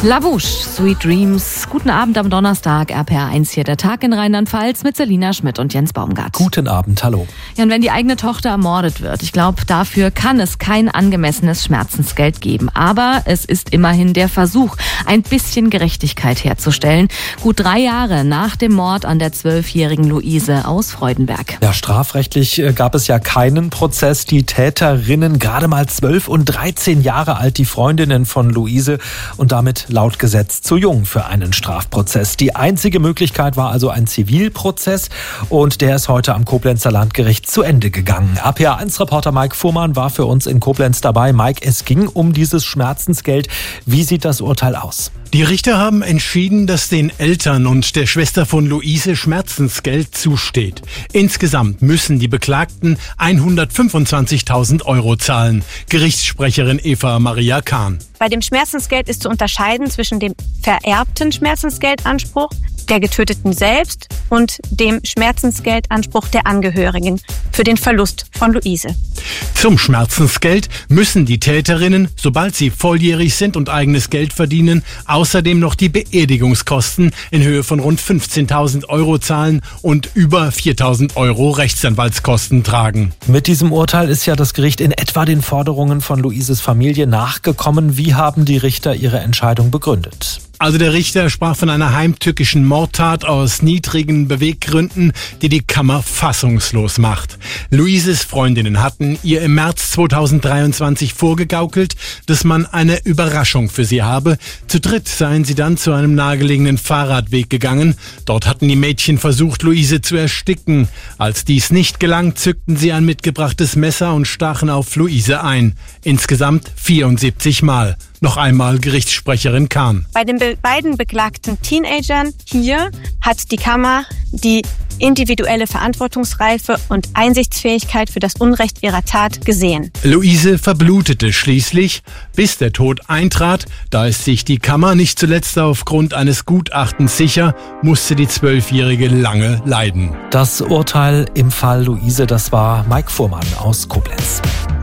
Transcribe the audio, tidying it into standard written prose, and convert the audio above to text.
Lavouche, Sweet Dreams. Guten Abend am Donnerstag, RPR1 hier, der Tag in Rheinland-Pfalz mit Selina Schmidt und Jens Baumgart. Guten Abend, hallo. Ja, und wenn die eigene Tochter ermordet wird, ich glaube, dafür kann es kein angemessenes Schmerzensgeld geben. Aber es ist immerhin der Versuch, ein bisschen Gerechtigkeit herzustellen. Gut 3 Jahre nach dem Mord an der 12-jährigen Luise aus Freudenberg. Ja, strafrechtlich gab es ja keinen Prozess. Die Täterinnen, gerade mal 12 und 13 Jahre alt, die Freundinnen von Luise, und damit laut Gesetz zu jung für einen Strafprozess. Die einzige Möglichkeit war also ein Zivilprozess und der ist heute am Koblenzer Landgericht zu Ende gegangen. RPR1-Reporter Mike Fuhrmann war für uns in Koblenz dabei. Mike, es ging um dieses Schmerzensgeld. Wie sieht das Urteil aus? Die Richter haben entschieden, dass den Eltern und der Schwester von Luise Schmerzensgeld zusteht. Insgesamt müssen die Beklagten 125.000 € zahlen. Gerichtssprecherin Eva Maria Kahn. Bei dem Schmerzensgeld ist zu unterscheiden zwischen dem vererbten Schmerzensgeldanspruch der Getöteten selbst und dem Schmerzensgeldanspruch der Angehörigen für den Verlust von Luise. Zum Schmerzensgeld müssen die Täterinnen, sobald sie volljährig sind und eigenes Geld verdienen, außerdem noch die Beerdigungskosten in Höhe von rund 15.000 € zahlen und über 4.000 € Rechtsanwaltskosten tragen. Mit diesem Urteil ist ja das Gericht in etwa den Forderungen von Luises Familie nachgekommen. Wie haben die Richter ihre Entscheidung begründet? Also der Richter sprach von einer heimtückischen Mordtat aus niedrigen Beweggründen, die die Kammer fassungslos macht. Luises Freundinnen hatten ihr im März 2023 vorgegaukelt, dass man eine Überraschung für sie habe. Zu dritt seien sie dann zu einem nahegelegenen Fahrradweg gegangen. Dort hatten die Mädchen versucht, Luise zu ersticken. Als dies nicht gelang, zückten sie ein mitgebrachtes Messer und stachen auf Luise ein. Insgesamt 74 Mal. Noch einmal Gerichtssprecherin Kahn. Bei den beiden beklagten Teenagern hier hat die Kammer die individuelle Verantwortungsreife und Einsichtsfähigkeit für das Unrecht ihrer Tat gesehen. Luise verblutete schließlich, bis der Tod eintrat. Da ist sich die Kammer nicht zuletzt aufgrund eines Gutachtens sicher, musste die 12-Jährige lange leiden. Das Urteil im Fall Luise, das war Mike Fuhrmann aus Koblenz.